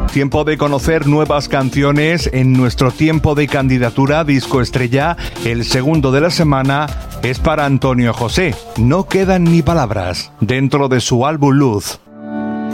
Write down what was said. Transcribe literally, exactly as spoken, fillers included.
Tiempo de conocer nuevas canciones en nuestro tiempo de candidatura Disco Estrella. El segundo de la semana es para Antonio José. No quedan ni palabras, dentro de su álbum Luz.